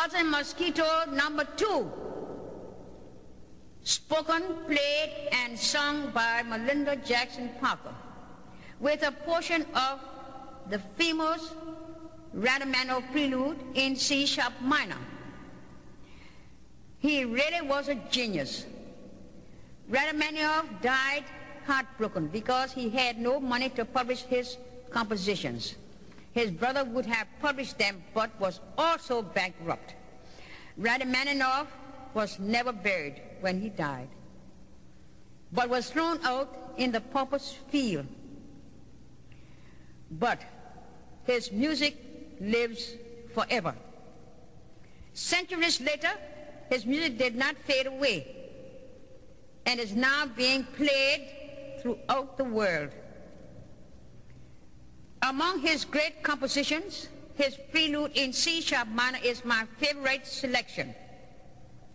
Waltzing Mosquito number 2, spoken, played, and sung by Melinda Jackson Parker, with a portion of the famous Rachmaninoff Prelude in C-sharp minor. He really was a genius. Rachmaninoff died heartbroken because he had no money to publish his compositions. His brother would have published them, but was also bankrupt. Rachmaninoff was never buried when he died, but was thrown out in the pauper's field. But his music lives forever. Centuries later, his music did not fade away and is now being played throughout the world. Among his great compositions, his Prelude in C-sharp minor is my favorite selection.